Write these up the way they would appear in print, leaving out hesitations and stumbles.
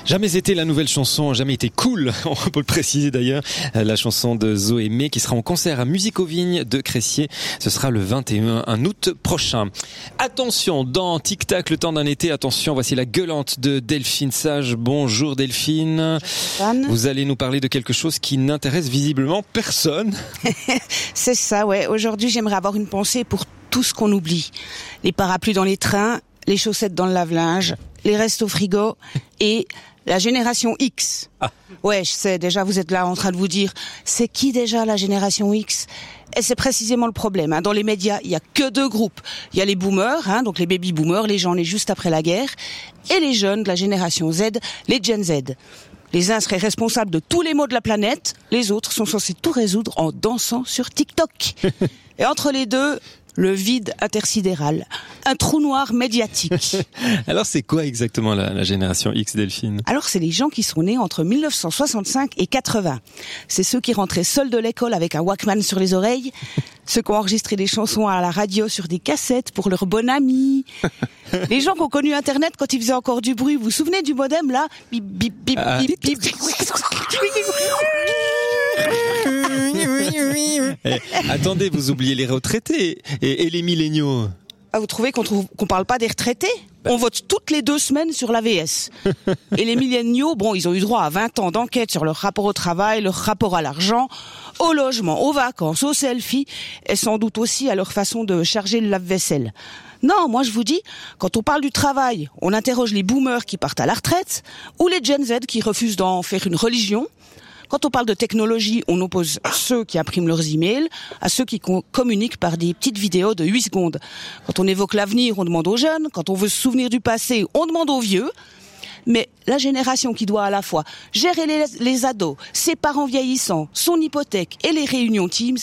Jamais été la nouvelle chanson, jamais été cool, on peut le préciser d'ailleurs, la chanson de Zoé May qui sera en concert à Musique aux Vignes de Cressier. Ce sera le 21 août prochain. Attention, dans Tic Tac, le temps d'un été, attention, voici la gueulante de Delphine Sage. Bonjour Delphine. Bonjour. Vous allez nous parler de quelque chose qui n'intéresse visiblement personne. C'est ça, ouais. Aujourd'hui, j'aimerais avoir une pensée pour tout ce qu'on oublie. Les parapluies dans les trains, les chaussettes dans le lave-linge, les restes au frigo et la génération X. Ah. Ouais, je sais, déjà vous êtes là en train de vous dire, c'est qui déjà la génération X ? Et c'est précisément le problème. Dans les médias, il y a que deux groupes. Il y a les boomers, donc les baby boomers, les gens nés juste après la guerre, et les jeunes de la génération Z, les Gen Z. Les uns seraient responsables de tous les maux de la planète, les autres sont censés tout résoudre en dansant sur TikTok. Et entre les deux, le vide intersidéral, un trou noir médiatique. Alors c'est quoi exactement la génération X, Delphine ? Alors c'est les gens qui sont nés entre 1965 et 80. C'est ceux qui rentraient seuls de l'école avec un Walkman sur les oreilles, ceux qui ont enregistré des chansons à la radio sur des cassettes pour leur bon ami. Les gens qui ont connu Internet quand il faisait encore du bruit. Vous vous souvenez du modem là ? Bip bip bip bip bip. Attendez, vous oubliez les retraités et les milléniaux. Ah, vous trouvez qu'on parle pas des retraités ? On vote toutes les 2 semaines sur l'AVS. Et les milléniaux, ils ont eu droit à 20 ans d'enquête sur leur rapport au travail, leur rapport à l'argent, au logement, aux vacances, aux selfies, et sans doute aussi à leur façon de charger le lave-vaisselle. Non, moi je vous dis, quand on parle du travail, on interroge les boomers qui partent à la retraite, ou les Gen Z qui refusent d'en faire une religion. Quand on parle de technologie, on oppose ceux qui impriment leurs emails à ceux qui communiquent par des petites vidéos de 8 secondes. Quand on évoque l'avenir, on demande aux jeunes. Quand on veut se souvenir du passé, on demande aux vieux. Mais la génération qui doit à la fois gérer les ados, ses parents vieillissants, son hypothèque et les réunions Teams,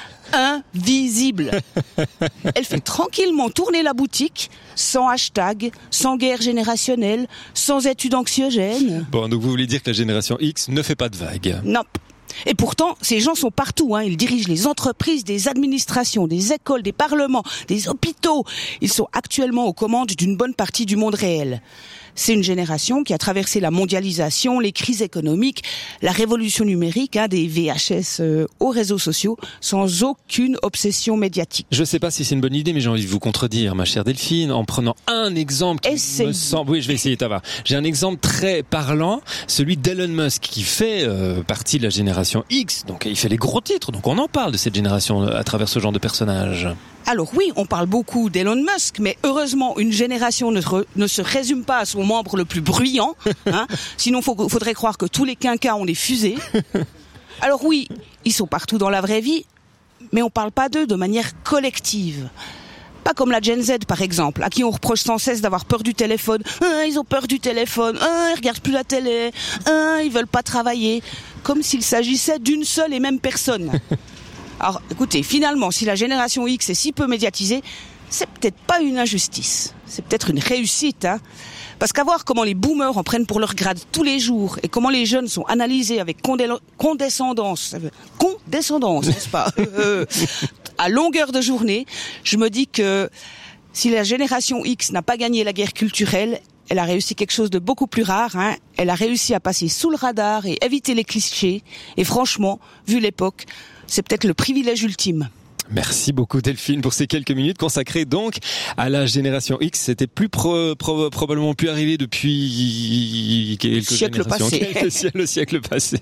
invisible. Elle fait tranquillement tourner la boutique, sans hashtag, sans guerre générationnelle, sans études anxiogènes. Bon, donc vous voulez dire que la génération X ne fait pas de vagues ? Non. Et pourtant, ces gens sont partout, Ils dirigent les entreprises, des administrations, des écoles, des parlements, des hôpitaux. Ils sont actuellement aux commandes d'une bonne partie du monde réel. C'est une génération qui a traversé la mondialisation, les crises économiques, la révolution numérique, des VHS aux réseaux sociaux, sans aucune obsession médiatique. Je ne sais pas si c'est une bonne idée, mais j'ai envie de vous contredire, ma chère Delphine, en prenant un exemple qui me semble... Oui, je vais essayer, Tava. J'ai un exemple très parlant, celui d'Elon Musk, qui fait partie de la génération X. Donc, il fait les gros titres. Donc, on en parle de cette génération à travers ce genre de personnage. Alors oui, on parle beaucoup d'Elon Musk, mais heureusement, une génération ne se résume pas à son membre le plus bruyant. Sinon, faudrait croire que tous les quinquas ont des fusées. Alors oui, ils sont partout dans la vraie vie, mais on parle pas d'eux de manière collective. Pas comme la Gen Z, par exemple, à qui on reproche sans cesse d'avoir peur du téléphone. Ils ont peur du téléphone. Ils regardent plus la télé. Ils veulent pas travailler. Comme s'il s'agissait d'une seule et même personne. Alors, écoutez, finalement, si la génération X est si peu médiatisée, c'est peut-être pas une injustice. C'est peut-être une réussite, Parce qu'à voir comment les boomers en prennent pour leur grade tous les jours et comment les jeunes sont analysés avec condescendance, n'est-ce pas à longueur de journée, je me dis que si la génération X n'a pas gagné la guerre culturelle, elle a réussi quelque chose de beaucoup plus rare. Elle a réussi à passer sous le radar et éviter les clichés. Et franchement, vu l'époque, c'est peut-être le privilège ultime. Merci beaucoup Delphine pour ces quelques minutes consacrées donc à la génération X. C'était probablement plus arrivé depuis quelques générations. Le siècle passé.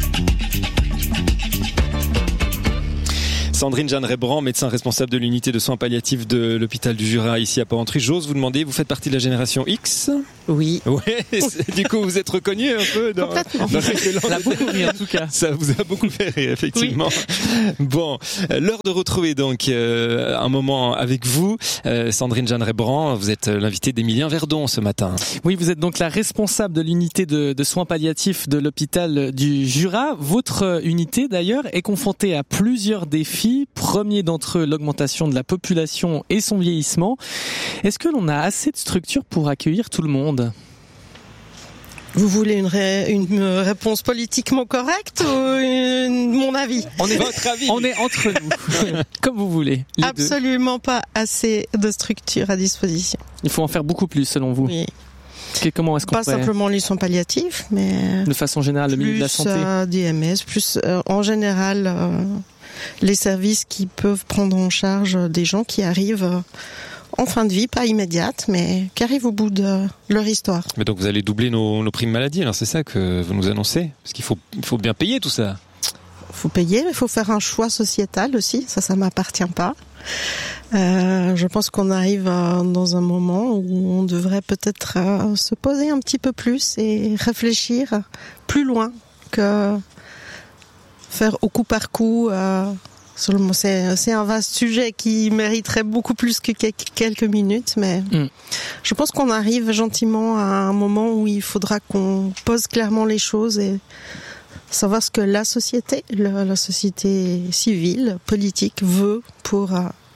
Sandrine Jeanne Rebrand, médecin responsable de l'unité de soins palliatifs de l'hôpital du Jura ici à Porrentruy. J'ose vous demander, vous faites partie de la génération X ? Oui. Ouais, du coup vous êtes reconnu un peu dans cette élan. Ça a beaucoup rire en tout cas. Ça vous a beaucoup fait rire effectivement. Oui. Bon, l'heure de retrouver donc un moment avec vous. Sandrine Jeanne Rebrand, vous êtes l'invitée d'Emilien Verdon ce matin. Oui, vous êtes donc la responsable de l'unité de soins palliatifs de l'hôpital du Jura. Votre unité d'ailleurs est confrontée à plusieurs défis. Premier d'entre eux, l'augmentation de la population et son vieillissement. Est-ce que l'on a assez de structures pour accueillir tout le monde ? Vous voulez une réponse politiquement correcte ou mon avis ? Votre avis ? On est entre nous, comme vous voulez. Absolument pas assez de structures à disposition. Il faut en faire beaucoup plus selon vous. Oui. Comment est-ce qu'on Pas simplement les soins palliatifs, mais de façon générale, le milieu de la santé, DMS, plus en général les services qui peuvent prendre en charge des gens qui arrivent en fin de vie, pas immédiate, mais qui arrivent au bout de leur histoire. Mais donc vous allez doubler nos primes maladie, alors c'est ça que vous nous annoncez? Parce qu'il faut bien payer tout ça. Faut payer, mais il faut faire un choix sociétal aussi, ça m'appartient pas. Je pense qu'on arrive dans un moment où on devrait peut-être se poser un petit peu plus et réfléchir plus loin que faire au coup par coup. C'est un vaste sujet qui mériterait beaucoup plus que quelques minutes, mais je pense qu'on arrive gentiment à un moment où il faudra qu'on pose clairement les choses et savoir ce que la société civile, politique veut pour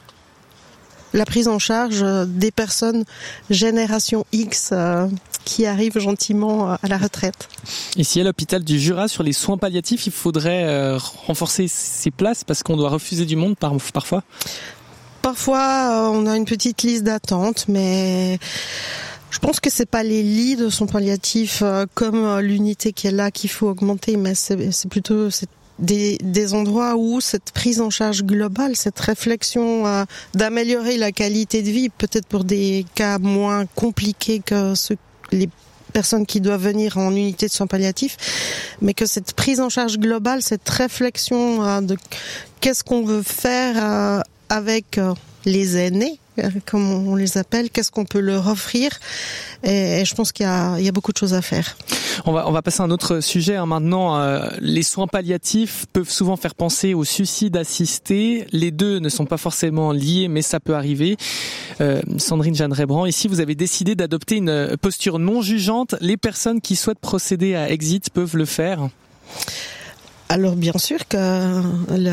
la prise en charge des personnes génération X qui arrivent gentiment à la retraite. Ici à l'hôpital du Jura, sur les soins palliatifs, il faudrait renforcer ces places parce qu'on doit refuser du monde parfois. Parfois, on a une petite liste d'attente, mais je pense que c'est pas les lits de soins palliatifs comme l'unité qui est là qu'il faut augmenter, mais c'est plutôt des endroits où cette prise en charge globale, cette réflexion d'améliorer la qualité de vie, peut-être pour des cas moins compliqués que les personnes qui doivent venir en unité de soins palliatifs, mais que cette prise en charge globale, cette réflexion de qu'est-ce qu'on veut faire avec les aînés, comme on les appelle, qu'est-ce qu'on peut leur offrir, et je pense qu'il y a beaucoup de choses à faire. On va passer à un autre sujet maintenant. Les soins palliatifs peuvent souvent faire penser au suicide assisté. Les deux ne sont pas forcément liés, mais ça peut arriver. Sandrine Jeanne-Rebrand, ici vous avez décidé d'adopter une posture non jugeante. Les personnes qui souhaitent procéder à Exit peuvent le faire? Alors bien sûr que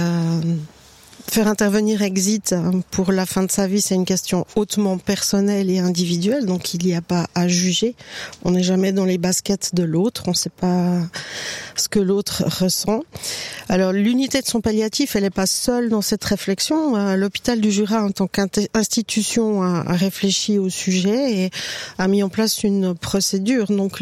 faire intervenir Exit pour la fin de sa vie, c'est une question hautement personnelle et individuelle, donc il n'y a pas à juger. On n'est jamais dans les baskets de l'autre, on ne sait pas ce que l'autre ressent. Alors l'unité de soins palliatifs, elle n'est pas seule dans cette réflexion. L'hôpital du Jura, en tant qu'institution, a réfléchi au sujet et a mis en place une procédure. Donc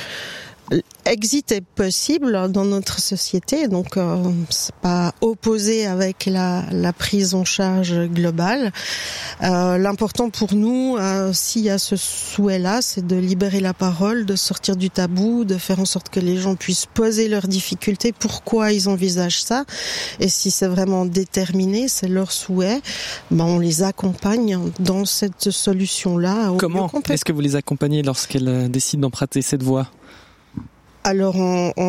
Exit est possible dans notre société, donc c'est pas opposé avec la prise en charge globale. L'important pour nous, s'il y a ce souhait-là, c'est de libérer la parole, de sortir du tabou, de faire en sorte que les gens puissent poser leurs difficultés, pourquoi ils envisagent ça, et si c'est vraiment déterminé, c'est leur souhait, on les accompagne dans cette solution-là. Comment est-ce que vous les accompagnez lorsqu'elles décident d'emprunter cette voie ? Alors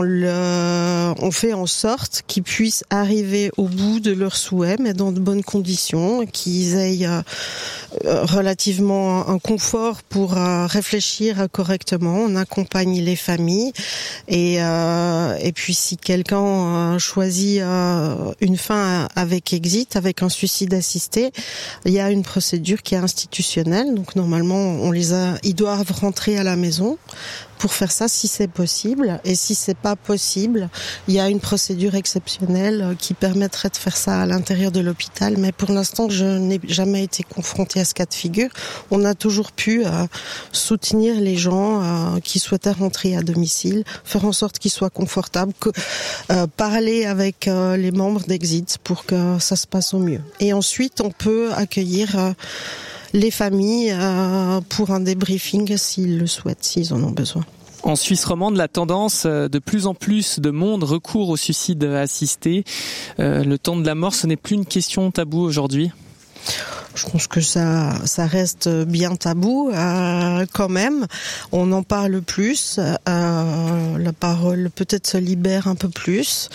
on fait en sorte qu'ils puissent arriver au bout de leurs souhaits, mais dans de bonnes conditions, qu'ils aient relativement un confort pour réfléchir correctement. On accompagne les familles et puis si quelqu'un choisit une fin avec Exit, avec un suicide assisté, il y a une procédure qui est institutionnelle. Donc normalement ils doivent rentrer à la maison pour faire ça si c'est possible, et si c'est pas possible, il y a une procédure exceptionnelle qui permettrait de faire ça à l'intérieur de l'hôpital, mais pour l'instant je n'ai jamais été confrontée à ce cas de figure. On a toujours pu soutenir les gens qui souhaitaient rentrer à domicile, faire en sorte qu'ils soient confortables, parler avec les membres d'Exit pour que ça se passe au mieux. Et ensuite on peut accueillir les familles pour un débriefing s'ils le souhaitent, s'ils en ont besoin. En Suisse romande, la tendance, de plus en plus de monde recourt au suicide assisté. Le temps de la mort, ce n'est plus une question taboue aujourd'hui. Je pense que ça reste bien tabou quand même. On en parle plus. La parole peut-être se libère un peu plus.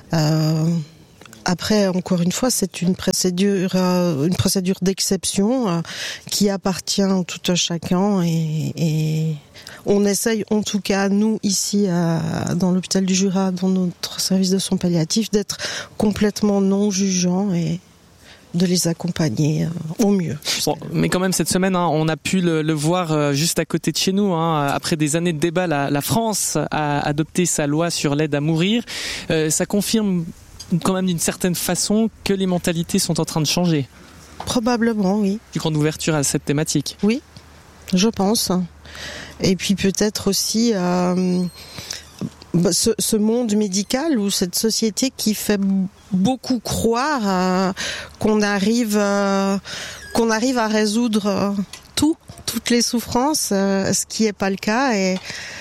Après, encore une fois, c'est une procédure d'exception qui appartient à tout un chacun et on essaye, en tout cas, nous, ici, dans l'hôpital du Jura, dans notre service de soins palliatifs, d'être complètement non jugeants et de les accompagner au mieux. Bon, mais quand même, cette semaine, on a pu le voir juste à côté de chez nous. Après des années de débat, la France a adopté sa loi sur l'aide à mourir. Ça confirme quand même d'une certaine façon que les mentalités sont en train de changer. Probablement, oui. Une grande ouverture à cette thématique. Oui. je pense. Et puis peut-être aussi ce monde médical ou cette société qui fait beaucoup croire qu'on arrive à résoudre toutes les souffrances, ce qui n'est pas le cas. Et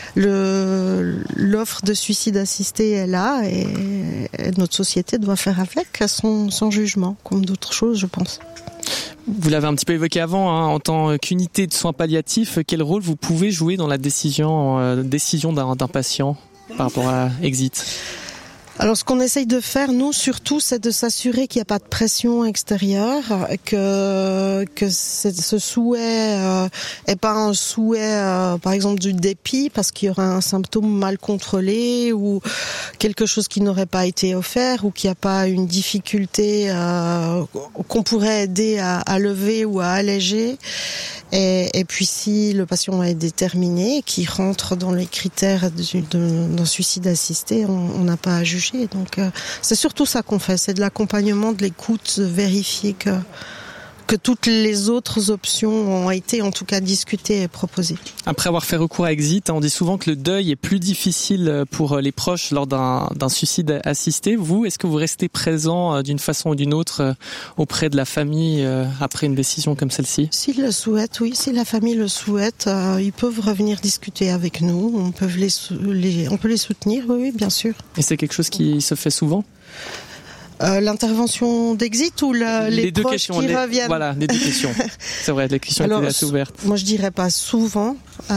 l'offre de suicide assisté est là et notre société doit faire avec son jugement, comme d'autres choses, je pense. Vous l'avez un petit peu évoqué avant, hein, en tant qu'unité de soins palliatifs, quel rôle vous pouvez jouer dans la décision d'un patient par rapport à Exit ? Alors, ce qu'on essaye de faire, nous, surtout, c'est de s'assurer qu'il n'y a pas de pression extérieure, que ce souhait est pas un souhait, par exemple, du dépit, parce qu'il y aura un symptôme mal contrôlé ou quelque chose qui n'aurait pas été offert ou qu'il n'y a pas une difficulté qu'on pourrait aider à lever ou à alléger. Et puis si le patient est déterminé, qui rentre dans les critères d'un suicide assisté, on n'a pas à juger. Donc c'est surtout ça qu'on fait, c'est de l'accompagnement, de l'écoute, vérifier que toutes les autres options ont été en tout cas discutées et proposées. Après avoir fait recours à Exit, on dit souvent que le deuil est plus difficile pour les proches lors d'un suicide assisté. Vous, est-ce que vous restez présent d'une façon ou d'une autre auprès de la famille après une décision comme celle-ci ? S'ils le souhaitent, oui. Si la famille le souhaite, ils peuvent revenir discuter avec nous. On peut les soutenir, oui, bien sûr. Et c'est quelque chose qui se fait souvent ? L'intervention d'Exit ou les deux proches questions, qui reviennent? Voilà, les deux questions. C'est vrai, les questions étaient assez ouvertes. Moi, je dirais pas souvent.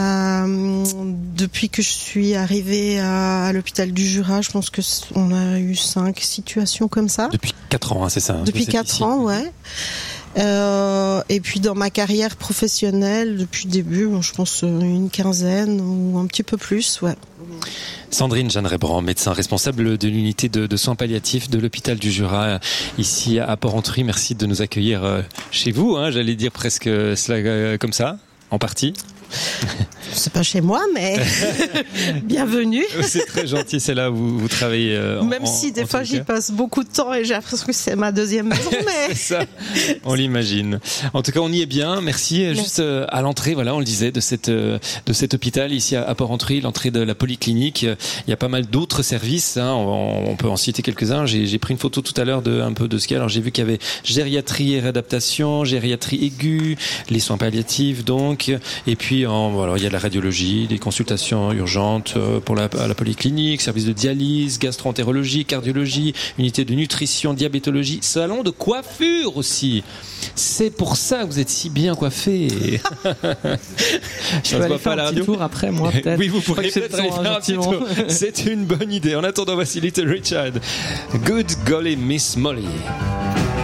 Depuis que je suis arrivée à l'hôpital du Jura, je pense que on a eu 5 situations comme ça. Depuis 4 ans, hein, c'est ça. Depuis 4 ans, ouais. Et puis dans ma carrière professionnelle, depuis le début, je pense une quinzaine ou un petit peu plus, ouais. Sandrine Jeanne-Rebrand, médecin responsable de l'unité de soins palliatifs de l'hôpital du Jura, ici à Port-Entruy. Merci de nous accueillir chez vous, hein, j'allais dire presque cela comme ça, en partie. C'est pas chez moi, mais bienvenue. C'est très gentil, c'est là où vous travaillez. Même si des fois j'y passe beaucoup de temps et j'ai l'impression que c'est ma deuxième maison, mais c'est ça, on l'imagine. En tout cas, on y est bien. Merci. Juste à l'entrée, voilà, on le disait, de cet hôpital ici à Port-Entruy, l'entrée de la polyclinique. Il y a pas mal d'autres services. Hein, on peut en citer quelques-uns. J'ai pris une photo tout à l'heure un peu de ce qu'il y a. Alors j'ai vu qu'il y avait gériatrie et réadaptation, gériatrie aiguë, les soins palliatifs donc, et puis voilà, il y a la radiologie, des consultations urgentes à la polyclinique, service de dialyse, gastro-entérologie, cardiologie, unité de nutrition, diabétologie, salon de coiffure aussi. C'est pour ça que vous êtes si bien coiffé. Je vais aller faire un petit tour après, moi, peut-être. Oui, vous pourrez peut-être aller faire un petit tour. C'est une bonne idée. En attendant, voici Little Richard. Good golly, Miss Molly.